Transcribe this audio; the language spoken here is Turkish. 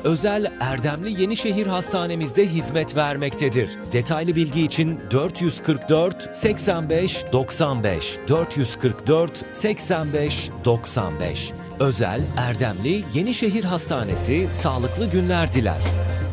Özel Erdemli Yenişehir Hastanemizde hizmet vermektedir. Detaylı bilgi için 444 85 95 444 85 95. Özel Erdemli Yenişehir Hastanesi sağlıklı günler diler.